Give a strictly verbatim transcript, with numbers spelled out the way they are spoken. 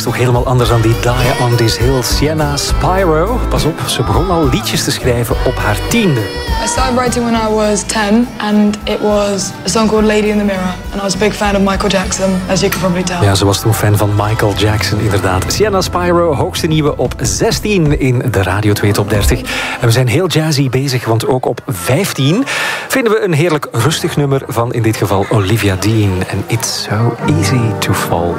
is toch helemaal anders dan die Die on This Hill. Sienna Spyro, pas op, ze begon al liedjes te schrijven op haar tiende. I started writing when I was ten, and it was a song called Lady in the Mirror. And I was a big fan of Michael Jackson, as you can probably tell. Ja, ze was toen fan van Michael Jackson, inderdaad. Sienna Spyro, hoogste nieuwe op zestien in de Radio twee Top dertig. En we zijn heel jazzy bezig, want ook op vijftien vinden we een heerlijk rustig nummer van in dit geval Olivia Dean. En It's So Easy to Fall.